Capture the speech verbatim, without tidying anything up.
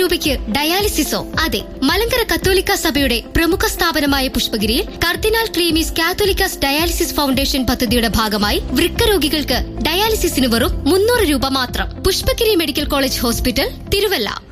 രൂപയ്ക്ക് ഡയാലിസിസോ? അതെ, മലങ്കര കത്തോലിക്ക സഭയുടെ പ്രമുഖ സ്ഥാപനമായ പുഷ്പഗിരിയിൽ കർദിനാൾ ക്ലീമീസ് കാത്തോലിക്കാസ് ഡയാലിസിസ് ഫൗണ്ടേഷൻ പദ്ധതിയുടെ ഭാഗമായി വൃക്ക രോഗികൾക്ക് ഡയാലിസിസിന് വെറും മുന്നൂറ് രൂപ മാത്രം. Pushpagiri medical college hospital, Thiruvalla.